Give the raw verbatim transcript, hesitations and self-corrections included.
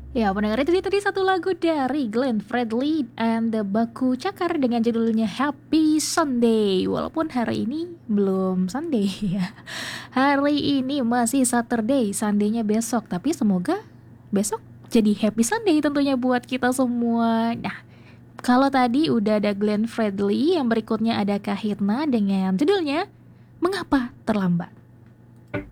Ya, pendengar itu dia tadi satu lagu dari Glenn Fredly and the Baku Cakar dengan judulnya Happy Sunday. Walaupun hari ini belum Sunday ya. Hari ini masih Saturday, Sunday-nya besok. Tapi semoga besok jadi Happy Sunday tentunya buat kita semua. Nah, kalau tadi udah ada Glenn Fredly, yang berikutnya ada Kahitna dengan judulnya Mengapa Terlambat.